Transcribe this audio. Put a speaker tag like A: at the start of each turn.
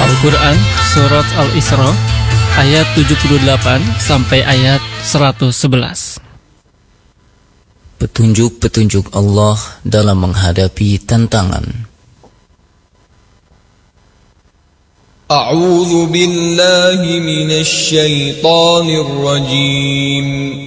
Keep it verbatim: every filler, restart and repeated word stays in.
A: Al-Quran Surat Al-Isra ayat tujuh puluh delapan sampai ayat seratus sebelas.
B: Petunjuk-petunjuk Allah dalam menghadapi tantangan.
C: A'udzu billahi minasy syaithanir rajim.